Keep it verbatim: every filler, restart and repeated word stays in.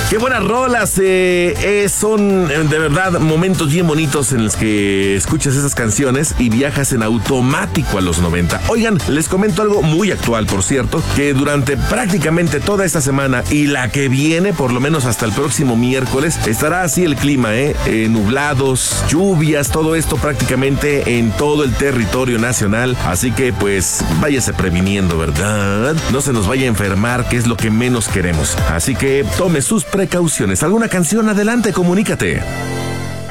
Qué buenas rolas, eh, eh, son eh, de verdad momentos bien bonitos en los que escuchas esas canciones y viajas en automático a los noventa. Oigan, les comento algo muy actual, por cierto, que durante prácticamente toda esta semana y la que viene, por lo menos hasta el próximo miércoles, estará así el clima, eh, eh nublados, lluvias, todo esto prácticamente en todo el territorio nacional. Así que pues váyase previniendo, ¿verdad? No se nos vaya a enfermar, que es lo que menos queremos. Así que tome sus precauciones. ¿Alguna canción? Adelante, comunícate.